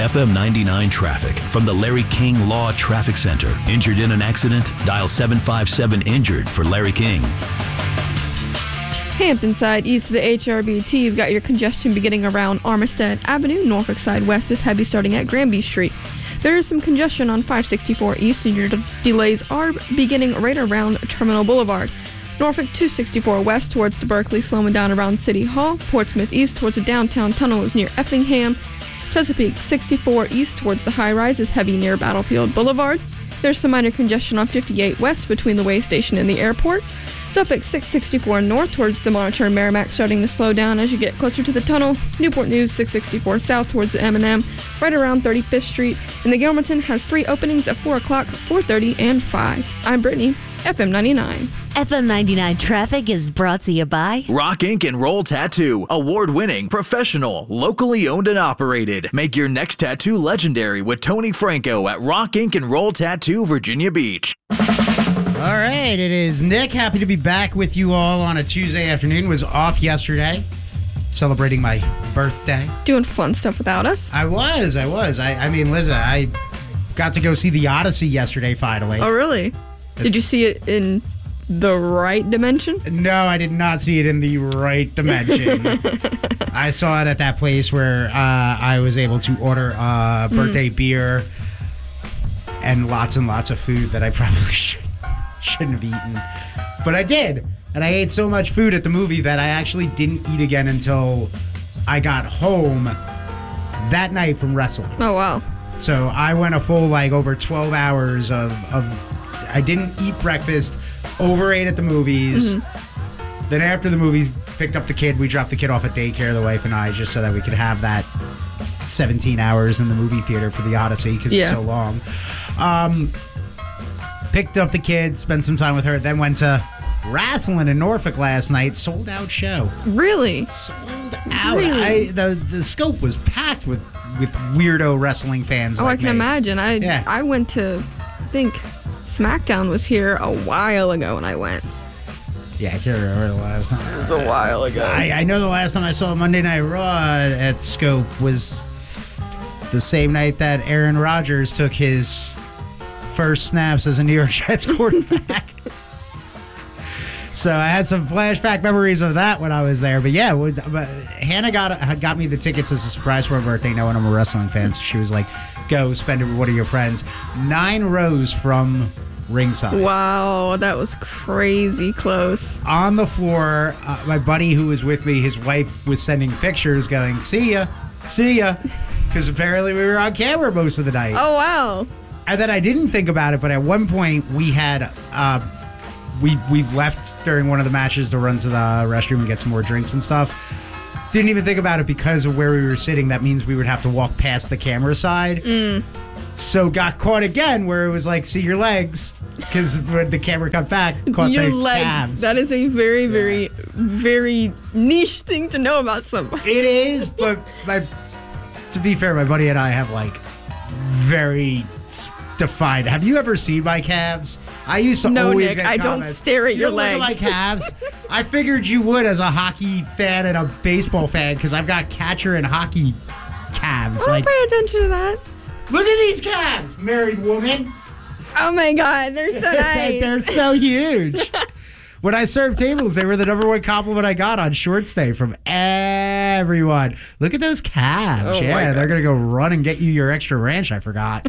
FM 99 traffic from the Larry King Law Traffic Center. Injured in an accident? Dial 757-INJURED for Larry King. Hampton side east of the HRBT, you've got your congestion beginning around Armistead Avenue. Norfolk side west is heavy starting at Granby Street. There is some congestion on 564 east, and your delays are beginning right around Terminal Boulevard. Norfolk 264 west towards the Berkeley, slowing down around City Hall. Portsmouth east towards the downtown tunnel is near Effingham. Chesapeake 64 east towards the high-rise is heavy near Battlefield Boulevard. There's some minor congestion on 58 west between the way station and the airport. Suffolk 664 north towards the Monitor and Merrimack starting to slow down as you get closer to the tunnel. Newport News 664 south towards the M&M right around 35th Street. And the Gilmerton has 3 openings at 4 o'clock, 4:30, and 5. I'm Brittany, FM 99. FM 99 traffic is brought to you by Rock Ink and Roll Tattoo. Award-winning, professional, locally owned and operated. Make your next tattoo legendary with Tony Franco at Rock Ink and Roll Tattoo, Virginia Beach. All right, it is Nick. Happy to be back with you all on a Tuesday afternoon. Was off yesterday, celebrating my birthday. Doing fun stuff without us. I was. I mean, Liza, I got to go see The Odyssey yesterday, finally. Oh, really? Did you see it in the right dimension? No, I did not see it in the right dimension. I saw it at that place where I was able to order birthday beer and lots of food that I probably shouldn't have eaten. But I did. And I ate so much food at the movie that I actually didn't eat again until I got home that night from wrestling. Oh, wow. So I went a full, over 12 hours of I didn't eat breakfast, overate at the movies. Mm-hmm. Then after the movies, picked up the kid. We dropped the kid off at daycare, the wife and I, just so that we could have that 17 hours in the movie theater for The Odyssey because it's so long. Picked up the kid, spent some time with her, then went to wrestling in Norfolk last night. Sold out show. Really? Sold out. Really? The scope was packed with weirdo wrestling fans. Oh, like I can imagine. I went to, I think SmackDown was here a while ago when I went. Yeah, I can't remember the last time. It was a while ago. I know the last time I saw Monday Night Raw at Scope was the same night that Aaron Rodgers took his first snaps as a New York Jets quarterback. So I had some flashback memories of that when I was there. But yeah, but Hannah got me the tickets as a surprise for her birthday, knowing I'm a wrestling fan. So she was like, go spend it with one of your friends. 9 rows from ringside. Wow, that was crazy close. On the floor, my buddy who was with me, his wife was sending pictures going, see ya. Because apparently we were on camera most of the night. Oh, wow. And then I didn't think about it, but at one point we had, we've left during one of the matches to run to the restroom and get some more drinks and stuff. Didn't even think about it because of where we were sitting. That means we would have to walk past the camera side. So got caught again where it was like, see your legs. Because when the camera got back, caught your their legs. calves. That is a very, very, very niche thing to know about somebody. It is, but to be fair, my buddy and I have very defined. Have you ever seen my calves? I used to always Nick, get I comments, don't stare at your look at legs. my calves. I figured you would as a hockey fan and a baseball fan because I've got catcher and hockey calves. I don't pay attention to that. Look at these calves, married woman. Oh my God, they're so nice. They're so huge. When I served tables, they were the number one compliment I got on short stay from everyone. Look at those calves. Oh yeah, they're going to go run and get you your extra ranch. I forgot.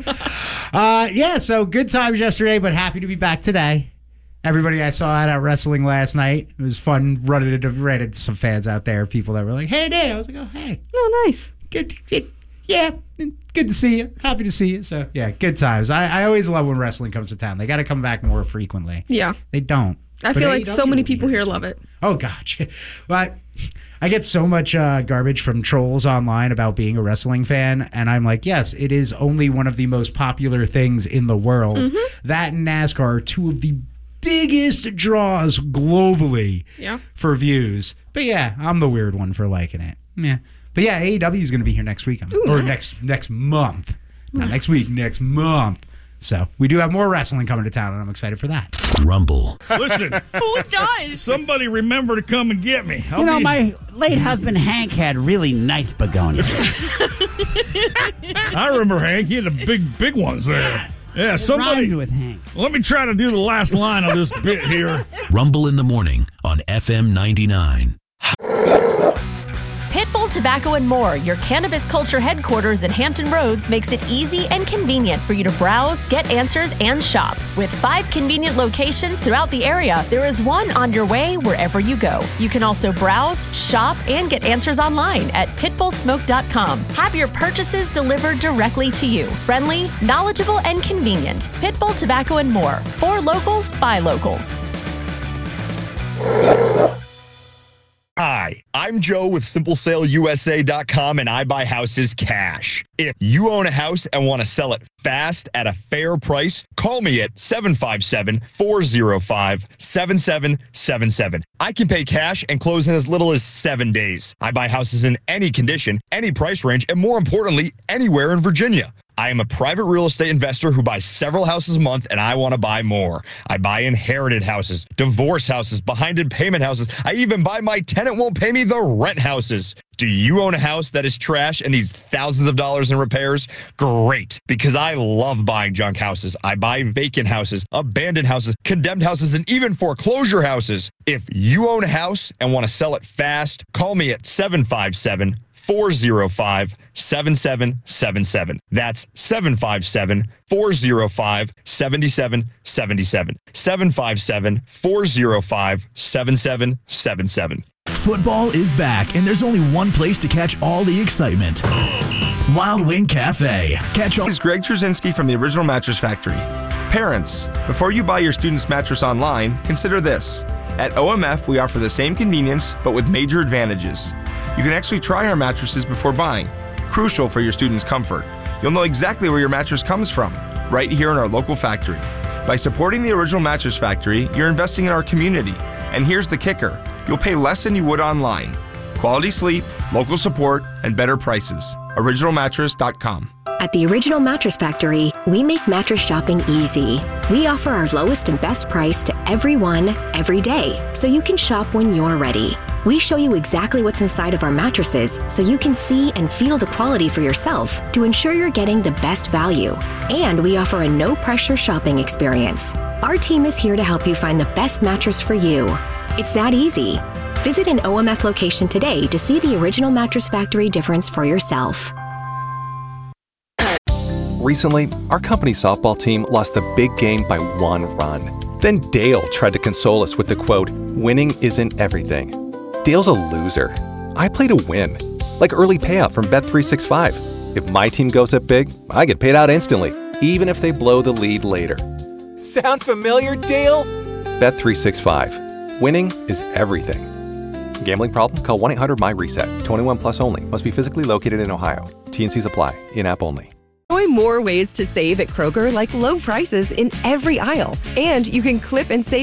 So good times yesterday, but happy to be back today. Everybody I saw at wrestling last night. It was fun ran into some fans out there, people that were like, hey, Dave. I was like, oh, hey. Oh, nice. Good. Yeah, good to see you. Happy to see you. So, yeah, good times. I always love when wrestling comes to town. They got to come back more frequently. Yeah. They don't. I feel like so many people here love it. Oh, gotcha. But I get so much garbage from trolls online about being a wrestling fan. And I'm like, yes, it is only one of the most popular things in the world. Mm-hmm. That and NASCAR are two of the biggest draws globally for views. But yeah, I'm the weird one for liking it. Yeah. But yeah, AEW is going to be here next week. Ooh, or nice. next month. Not next week, next month. So we do have more wrestling coming to town, and I'm excited for that. Rumble. Listen, Who does? somebody remember to come and get me. My late husband Hank had really nice begonias. I remember Hank. He had the big ones there. Yeah, somebody. Rhymed with Hank. Let me try to do the last line of this bit here. Rumble in the morning on FM 99. Pitbull Tobacco and More, your cannabis culture headquarters in Hampton Roads, makes it easy and convenient for you to browse, get answers, and shop. With 5 convenient locations throughout the area, there is one on your way wherever you go. You can also browse, shop, and get answers online at pitbullsmoke.com. Have your purchases delivered directly to you. Friendly, knowledgeable, and convenient. Pitbull Tobacco and More. For locals, by locals. Hi, I'm Joe with SimpleSaleUSA.com, and I buy houses cash. If you own a house and want to sell it fast at a fair price, call me at 757-405-7777. I can pay cash and close in as little as 7 days. I buy houses in any condition, any price range, and more importantly, anywhere in Virginia. I am a private real estate investor who buys several houses a month, and I want to buy more. I buy inherited houses, divorce houses, behind-in-payment houses. I even buy my tenant won't pay me the rent houses. Do you own a house that is trash and needs thousands of dollars in repairs? Great, because I love buying junk houses. I buy vacant houses, abandoned houses, condemned houses, and even foreclosure houses. If you own a house and want to sell it fast, call me at 757-405-7777. That's 757-405-7777. 757-405-7777. Football is back, and there's only one place to catch all the excitement. Wild Wing Cafe. Catch all. This is Greg Trzynski from the Original Mattress Factory. Parents, before you buy your student's mattress online, consider this. At OMF, we offer the same convenience, but with major advantages. You can actually try our mattresses before buying, crucial for your student's comfort. You'll know exactly where your mattress comes from, right here in our local factory. By supporting the Original Mattress Factory, you're investing in our community. And here's the kicker. You'll pay less than you would online. Quality sleep, local support, and better prices. OriginalMattress.com. At the Original Mattress Factory, we make mattress shopping easy. We offer our lowest and best price to everyone, every day, so you can shop when you're ready. We show you exactly what's inside of our mattresses so you can see and feel the quality for yourself to ensure you're getting the best value. And we offer a no-pressure shopping experience. Our team is here to help you find the best mattress for you. It's that easy. Visit an OMF location today to see the Original Mattress Factory difference for yourself. Recently, our company's softball team lost the big game by 1 run. Then Dale tried to console us with the quote, "Winning isn't everything." Dale's a loser. I play to win, like early payout from Bet365. If my team goes up big, I get paid out instantly, even if they blow the lead later. Sound familiar, Dale? Bet365. Winning is everything. Gambling problem? Call 1-800-MY-RESET. 21 plus only. Must be physically located in Ohio. T&Cs apply. In-app only. Enjoy more ways to save at Kroger, like low prices in every aisle. And you can clip and save